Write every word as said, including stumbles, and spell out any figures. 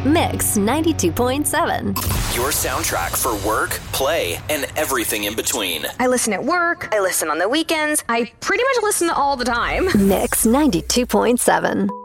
Mix ninety-two point seven. Your soundtrack for work, play, and everything in between. I listen at work. I listen on the weekends. I pretty much listen all the time. Mix ninety-two point seven.